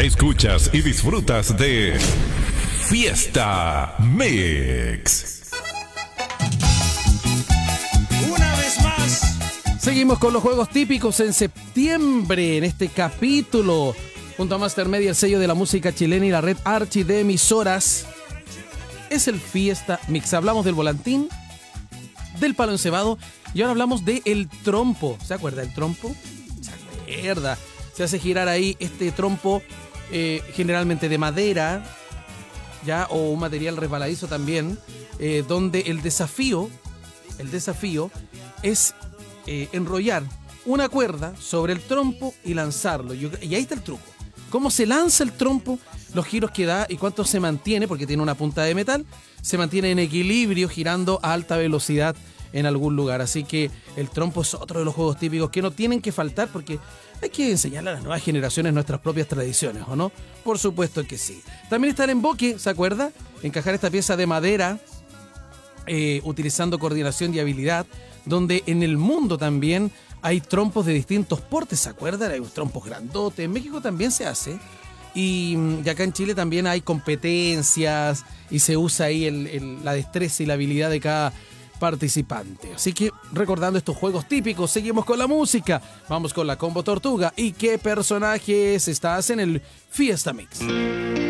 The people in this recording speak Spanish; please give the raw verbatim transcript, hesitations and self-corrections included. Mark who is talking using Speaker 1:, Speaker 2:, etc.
Speaker 1: Escuchas y disfrutas de Fiesta Mix.
Speaker 2: Una vez más.
Speaker 3: Seguimos con los juegos típicos en septiembre, en este capítulo, junto a Master Media, el sello de la música chilena y la red Archi de emisoras. Es el Fiesta Mix. Hablamos del volantín, del palo encebado y ahora hablamos del trompo. ¿Se acuerda del trompo? Se acuerda. Se hace girar ahí este trompo, eh, generalmente de madera, ya, o un material resbaladizo también, eh, donde el desafío, el desafío es eh, enrollar una cuerda sobre el trompo y lanzarlo. Y ahí está el truco. Cómo se lanza el trompo, los giros que da y cuánto se mantiene, porque tiene una punta de metal, se mantiene en equilibrio girando a alta velocidad en algún lugar. Así que el trompo es otro de los juegos típicos que no tienen que faltar, porque hay que enseñarle a las nuevas generaciones nuestras propias tradiciones, ¿o no? Por supuesto que sí. También está el emboque, ¿se acuerda? Encajar esta pieza de madera eh, utilizando coordinación y habilidad, donde en el mundo también hay trompos de distintos portes, ¿se acuerdan? Hay unos trompos grandotes, en México también se hace. Y, y acá en Chile también hay competencias y se usa ahí el, el, la destreza y la habilidad de cada participante. Así que recordando estos juegos típicos, seguimos con la música. Vamos con la Combo Tortuga. ¿Y qué personajes estás en el Fiesta Mix?